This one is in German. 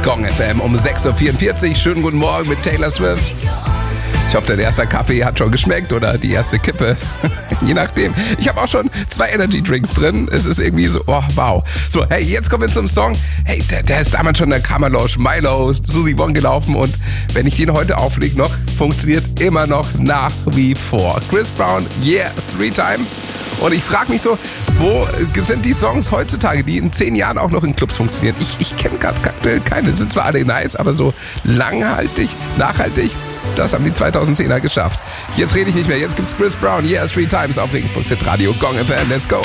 Gong FM um 6.44 Uhr. Schönen guten Morgen mit Taylor Swift. Ich hoffe, dein erster Kaffee hat schon geschmeckt oder die erste Kippe. Je nachdem. Ich habe auch schon 2 Energy Drinks drin. Es ist irgendwie so, oh, wow. So, hey, jetzt kommen wir zum Song. Hey, der ist damals schon in der Kammerlounge, Milo, Susie Wong gelaufen und wenn ich den heute auflege noch, funktioniert immer noch nach wie vor. Chris Brown, Yeah, 3 Time. Und ich frage mich so, wo sind die Songs heutzutage, die in 10 Jahren auch noch in Clubs funktionieren? Ich kenne gerade aktuell keine. Sind zwar alle nice, aber so nachhaltig, das haben die 2010er geschafft. Jetzt rede ich nicht mehr. Jetzt gibt's Chris Brown, Yeah, 3 Times auf Regensburg Hit Radio. Gong FM, let's go.